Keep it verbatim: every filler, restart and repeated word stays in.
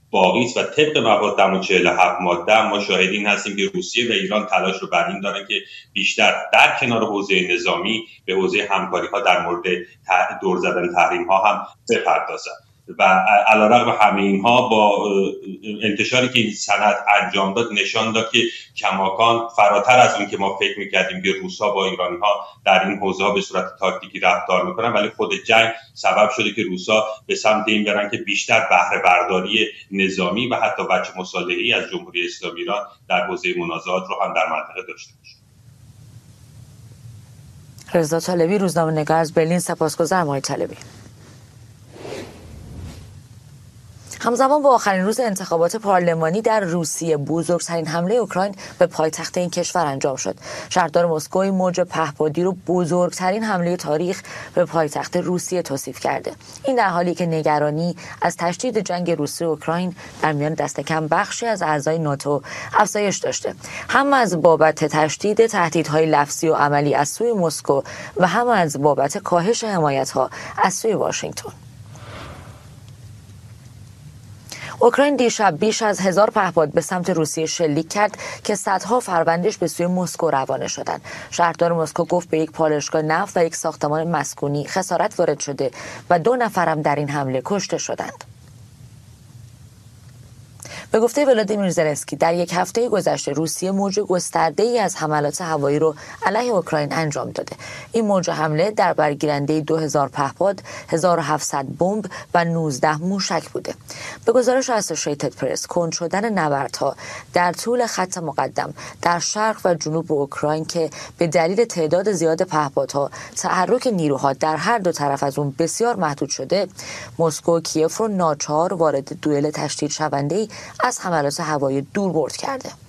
باقی است و طبق ماده چهل و هفت ماده ما شاهد این هستیم که روسیه و ایران تلاش رو بر این دارن که بیشتر در کنار حوزه نظامی به حوزه همکاری ها در مورد دور زدن تحریم ها هم بپردازن و علیرغم همه اینها با انتشاری که این سند انجام داد نشان داد که کماکان فراتر از اون که ما فکر می‌کردیم که روس‌ها با ایرانی‌ها در این حوزه‌ها به صورت تاکتیکی رفتار می‌کنن، ولی خود جنگ سبب شده که روس‌ها به سمت این برن که بیشتر بهره برداری نظامی و حتی وجه مصالحه‌ای از جمهوری اسلامی ایران در حوزه منازعات رو هم در منطقه داشته باشن. رضا طالبی، روزنامه‌نگار از برلین. سپاسگزارم آقای طالبی. همزمان با آخرین روز انتخابات پارلمانی در روسیه، بزرگترین حمله اوکراین به پایتخت این کشور انجام شد. شهردار مسکو این موج پهپادی رو بزرگترین حمله تاریخ به پایتخت روسیه توصیف کرده. این در حالی که نگرانی از تشدید جنگ روسیه و اوکراین در میان دست کم بخشی از اعضای ناتو افزایش داشته، هم از بابت تشدید تهدیدهای لفظی و عملی از سوی مسکو و هم از بابت کاهش حمایت‌ها از سوی واشنگتن. اوکراین دیشب بیش از هزار پهپاد به سمت روسیه شلیک کرد که صدها فروندش به سوی مسکو روانه شدند. شهردار مسکو گفت به یک پالایشگاه نفت و یک ساختمان مسکونی خسارت وارد شده و دو نفرم در این حمله کشته شدند. به گفته ولادیمیر زلنسکی در یک هفته گذشته روسیه موج گسترده‌ای از حملات هوایی رو علیه اوکراین انجام داده. این موج حمله در برگیرنده دو هزار پهپاد، هزار و هفتصد بمب و نوزده موشک بوده. به گزارش اسوسییتد پرس، کند شدن نبردها در طول خط مقدم در شرق و جنوب اوکراین که به دلیل تعداد زیاد پهپادها تحرک نیروها در هر دو طرف از اون بسیار محدود شده، مسکو و کیف رو ناچار وارد دوئل تشدید شونده‌ای از حملات هوایی دور برد کرده.